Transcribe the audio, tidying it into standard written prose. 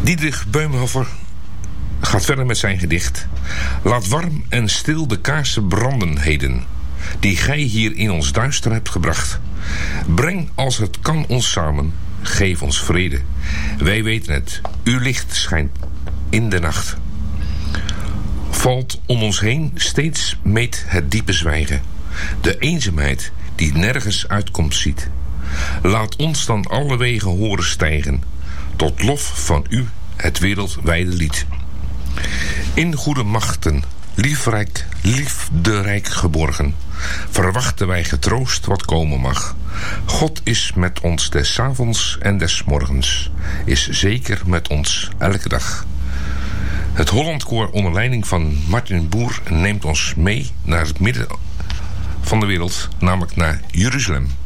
Diederik Böhmhofer gaat verder met zijn gedicht. Laat warm en stil de kaarsen branden heden, die gij hier in ons duister hebt gebracht. Breng als het kan ons samen, geef ons vrede. Wij weten het, uw licht schijnt in de nacht. Valt om ons heen steeds meet het diepe zwijgen, de eenzaamheid die nergens uitkomt ziet. Laat ons dan alle wegen horen stijgen, tot lof van u het wereldwijde lied. In goede machten, liefderijk geborgen, verwachten wij getroost wat komen mag. God is met ons des avonds en des morgens, is zeker met ons elke dag. Het Hollandkoor onder leiding van Martin Boer neemt ons mee naar het midden van de wereld, namelijk naar Jeruzalem.